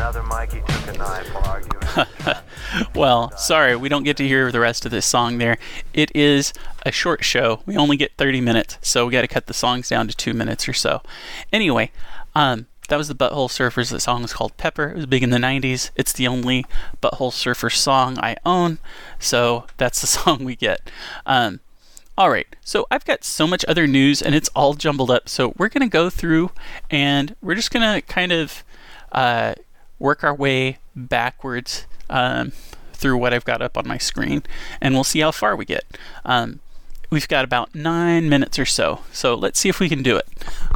Another Mikey took a knife while arguing. Well, sorry, we don't get to hear the rest of this song there. It is a short show. We only get 30 minutes, so we got to cut the songs down to 2 minutes or so. Anyway, that was the Butthole Surfers. The song is called Pepper. It was big in the 90s. It's the only Butthole Surfers song I own, so that's the song we get. All right, so I've got so much other news, and it's all jumbled up, so we're going to go through, and we're just going to kind of work our way backwards through what I've got up on my screen, and we'll see how far we get. We've got about 9 minutes or so let's see if we can do it.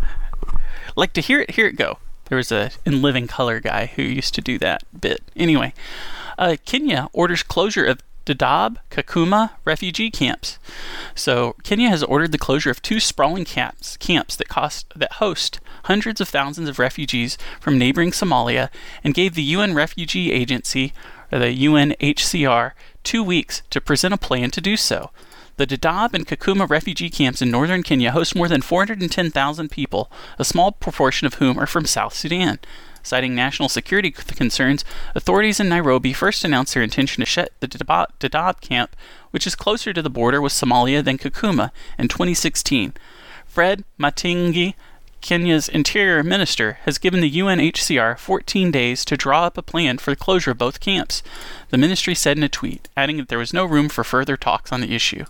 Like to hear it? Here it go. There was a In Living Color guy who used to do that bit. Anyway, Kenya orders closure of Dadaab Kakuma refugee camps. So Kenya has ordered the closure of 2 sprawling camps that host hundreds of thousands of refugees from neighboring Somalia, and gave the UN Refugee Agency, or the UNHCR, 2 weeks to present a plan to do so. The Dadaab and Kakuma refugee camps in northern Kenya host more than 410,000 people, a small proportion of whom are from South Sudan. Citing national security concerns, authorities in Nairobi first announced their intention to shut the Dadaab camp, which is closer to the border with Somalia than Kakuma, in 2016. Fred Matiang'i, Kenya's interior minister, has given the UNHCR 14 days to draw up a plan for the closure of both camps, the ministry said in a tweet, adding that there was no room for further talks on the issue.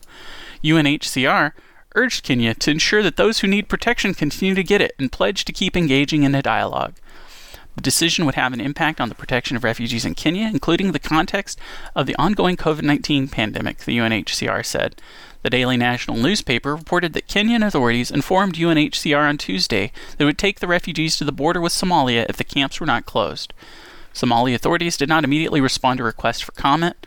UNHCR urged Kenya to ensure that those who need protection continue to get it, and pledged to keep engaging in a dialogue. The decision would have an impact on the protection of refugees in Kenya, including the context of the ongoing COVID-19 pandemic, the UNHCR said. The Daily National newspaper reported that Kenyan authorities informed UNHCR on Tuesday that it would take the refugees to the border with Somalia if the camps were not closed. Somali authorities did not immediately respond to requests for comment.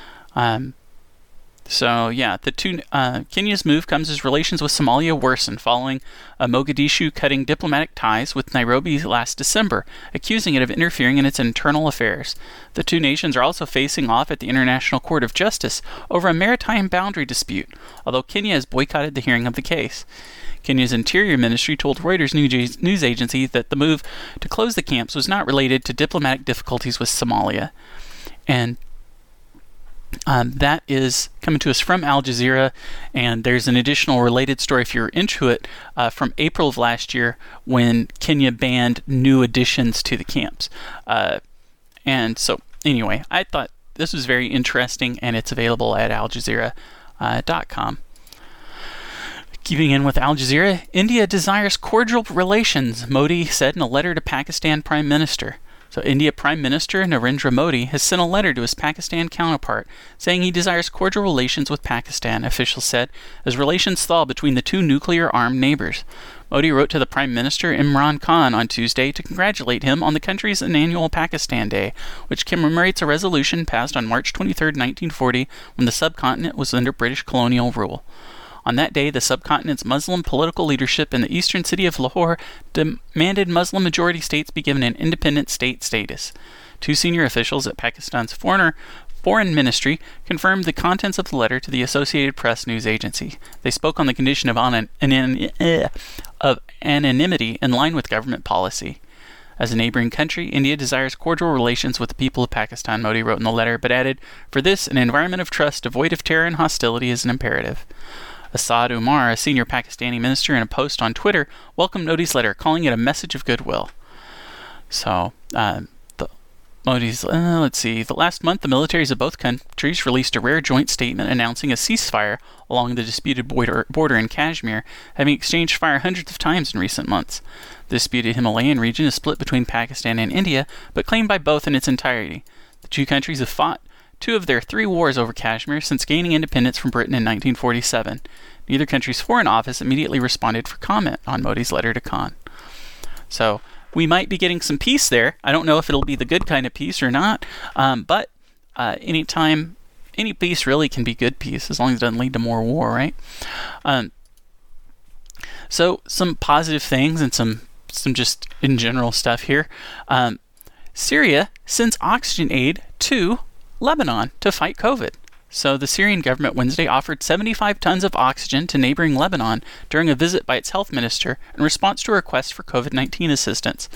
Kenya's move comes as relations with Somalia worsen following Mogadishu cutting diplomatic ties with Nairobi last December, accusing it of interfering in its internal affairs. The 2 nations are also facing off at the International Court of Justice over a maritime boundary dispute, although Kenya has boycotted the hearing of the case. Kenya's Interior Ministry told Reuters news agency that the move to close the camps was not related to diplomatic difficulties with Somalia. And that is coming to us from Al Jazeera, and there's an additional related story, if you're into it, from April of last year when Kenya banned new additions to the camps. And so, anyway, I thought this was very interesting, and it's available at aljazeera.com. Keeping in with Al Jazeera, India desires cordial relations, Modi said in a letter to Pakistan Prime Minister. So India Prime Minister Narendra Modi has sent a letter to his Pakistan counterpart saying he desires cordial relations with Pakistan, officials said, as relations thaw between the 2 nuclear-armed neighbors. Modi wrote to the Prime Minister Imran Khan on Tuesday to congratulate him on the country's annual Pakistan Day, which commemorates a resolution passed on March 23, 1940, when the subcontinent was under British colonial rule. On that day, the subcontinent's Muslim political leadership in the eastern city of Lahore demanded Muslim-majority states be given an independent state status. 2 senior officials at Pakistan's Foreign Ministry confirmed the contents of the letter to the Associated Press news agency. They spoke on the condition of anonymity in line with government policy. As a neighboring country, India desires cordial relations with the people of Pakistan, Modi wrote in the letter, but added, "For this, an environment of trust devoid of terror and hostility is an imperative." Asad Umar, a senior Pakistani minister, in a post on Twitter, welcomed Modi's letter, calling it a message of goodwill. So, the last month, the militaries of both countries released a rare joint statement announcing a ceasefire along the disputed border in Kashmir, having exchanged fire hundreds of times in recent months. The disputed Himalayan region is split between Pakistan and India, but claimed by both in its entirety. The 2 countries have fought 2 of their 3 wars over Kashmir since gaining independence from Britain in 1947. Neither country's foreign office immediately responded for comment on Modi's letter to Khan. So, we might be getting some peace there. I don't know if it'll be the good kind of peace or not, but anytime, any peace really can be good peace, as long as it doesn't lead to more war, right? So, some positive things and some just in general stuff here. Syria sends oxygen aid to Lebanon to fight COVID. So the Syrian government Wednesday offered 75 tons of oxygen to neighboring Lebanon during a visit by its health minister in response to a request for COVID-19 assistance.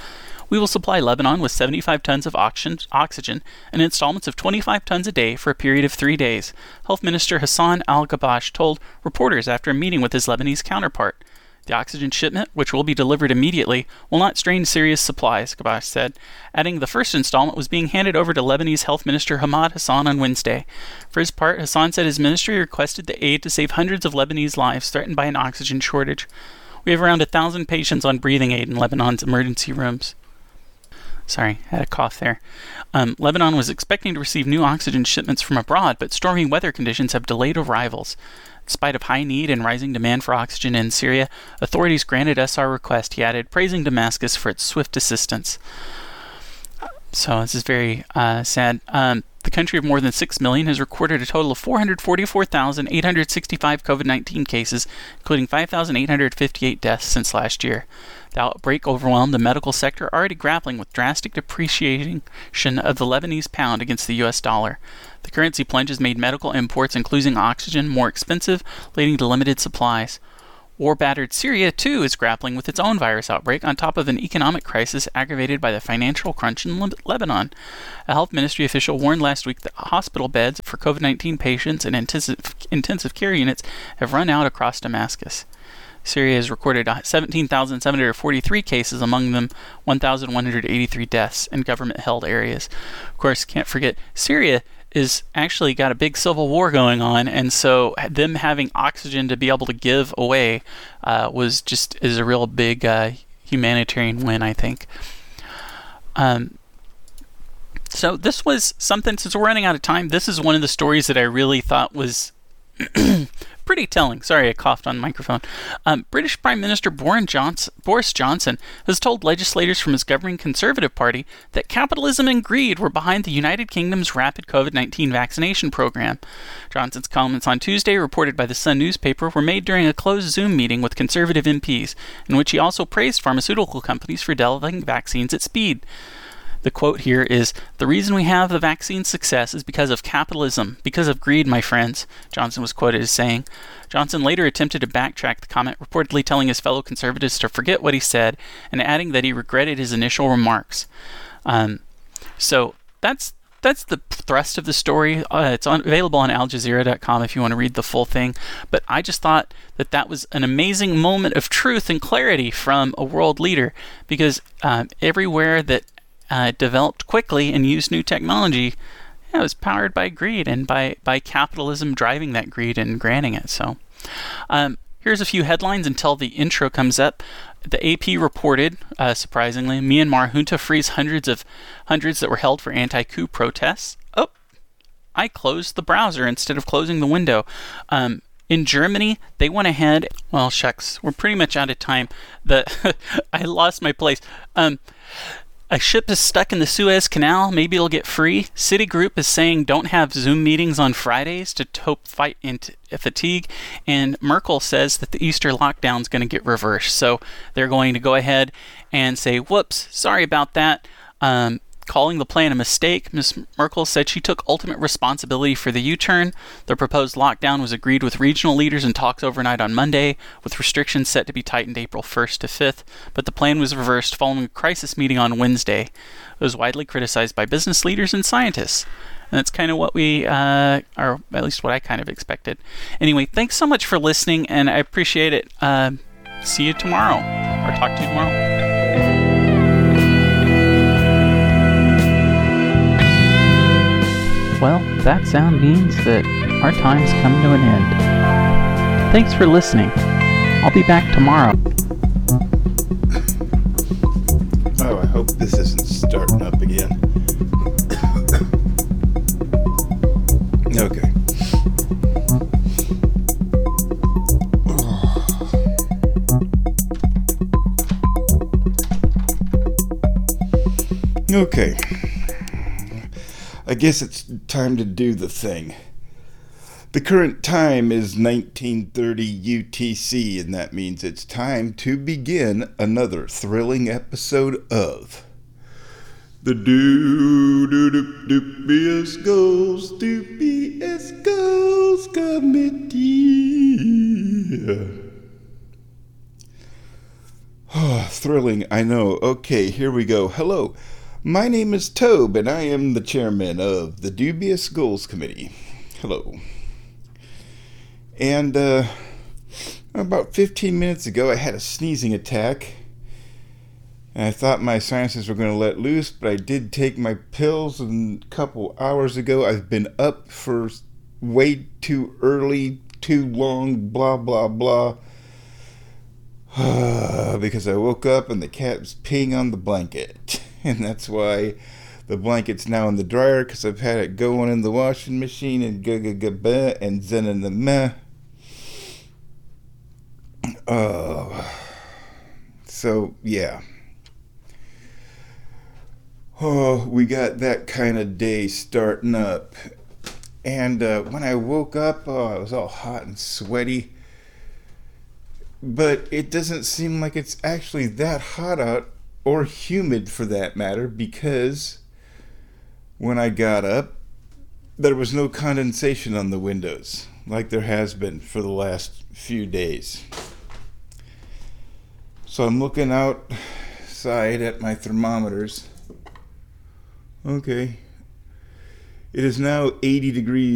We will supply Lebanon with 75 tons of oxygen in installments of 25 tons a day for a period of 3 days, Health Minister Hassan Al-Gabash told reporters after a meeting with his Lebanese counterpart. The oxygen shipment, which will be delivered immediately, will not strain Syria's supplies, Gabash said, adding the first installment was being handed over to Lebanese Health Minister Hamad Hassan on Wednesday. For his part, Hassan said his ministry requested the aid to save hundreds of Lebanese lives threatened by an oxygen shortage. We have around 1,000 patients on breathing aid in Lebanon's emergency rooms. Sorry, had a cough there. Lebanon was expecting to receive new oxygen shipments from abroad, but stormy weather conditions have delayed arrivals. In spite of high need and rising demand for oxygen in Syria, authorities granted us our request, he added, praising Damascus for its swift assistance. So this is very sad. The country of more than 6 million has recorded a total of 444,865 COVID-19 cases, including 5,858 deaths since last year. The outbreak overwhelmed the medical sector, already grappling with drastic depreciation of the Lebanese pound against the U.S. dollar. The currency plunge has made medical imports, including oxygen, more expensive, leading to limited supplies. War-battered Syria, too, is grappling with its own virus outbreak on top of an economic crisis aggravated by the financial crunch in Lebanon. A health ministry official warned last week that hospital beds for COVID-19 patients and intensive care units have run out across Damascus. Syria has recorded 17,743 cases, among them 1,183 deaths in government-held areas. Of course, can't forget, Syria is actually got a big civil war going on, and so them having oxygen to be able to give away is a real big humanitarian win, I think. So this was something, since we're running out of time, this is one of the stories that I really thought was pretty telling. Sorry, I coughed on the microphone. British Prime Minister Boris Johnson has told legislators from his governing Conservative Party that capitalism and greed were behind the United Kingdom's rapid COVID-19 vaccination program. Johnson's comments on Tuesday, reported by the Sun newspaper, were made during a closed Zoom meeting with Conservative MPs, in which he also praised pharmaceutical companies for developing vaccines at speed. The quote here is, "The reason we have the vaccine success is because of capitalism, because of greed, my friends," Johnson was quoted as saying. Johnson later attempted to backtrack the comment, reportedly telling his fellow Conservatives to forget what he said and adding that he regretted his initial remarks. So that's the thrust of the story. It's available on AlJazeera.com if you want to read the full thing. But I just thought that was an amazing moment of truth and clarity from a world leader, because everywhere that developed quickly and used new technology, it was powered by greed and by capitalism driving that greed and granting it. So here's a few headlines until the intro comes up. The AP reported, surprisingly, Myanmar junta frees hundreds that were held for anti-coup protests. Oh, I closed the browser instead of closing the window. In Germany, they went ahead. Well, shucks, we're pretty much out of time. I lost my place. A ship is stuck in the Suez Canal. Maybe it'll get free. Citigroup is saying don't have Zoom meetings on Fridays to fight fatigue. And Merkel says that the Easter lockdown is going to get reversed. So they're going to go ahead and say, whoops, sorry about that. Calling the plan a mistake, Ms. Merkel said she took ultimate responsibility for the U-turn. The proposed lockdown was agreed with regional leaders in talks overnight on Monday, with restrictions set to be tightened April 1st to 5th, but the plan was reversed following a crisis meeting on Wednesday. It was widely criticized by business leaders and scientists. And that's kind of what or at least what I kind of expected. Anyway, thanks so much for listening, and I appreciate it. See you tomorrow, or talk to you tomorrow. Well, that sound means that our time's come to an end. Thanks for listening. I'll be back tomorrow. Oh, I hope this isn't starting up again. Okay. Okay. I guess it's time to do the thing. The current time is 1930 UTC, and that means it's time to begin another thrilling episode of the BS Goals Committee. Oh, thrilling, I know. Okay, here we go. Hello, my name is Tobe, and I am the chairman of the Dubious Goals Committee. Hello. And about 15 minutes ago, I had a sneezing attack. And I thought my sinuses were going to let loose, but I did take my pills a couple hours ago. I've been up for way too early, too long, blah, blah, blah. Because I woke up and the cat was peeing on the blanket. And that's why the blanket's now in the dryer, because I've had it going in the washing machine and ga-ga-ga-ba and zen-in-the-meh. So, yeah. Oh, we got that kind of day starting up. And when I woke up, I was all hot and sweaty. But it doesn't seem like it's actually that hot out, or humid for that matter, because when I got up, there was no condensation on the windows, like there has been for the last few days. So I'm looking outside at my thermometers. Okay. It is now 80 degrees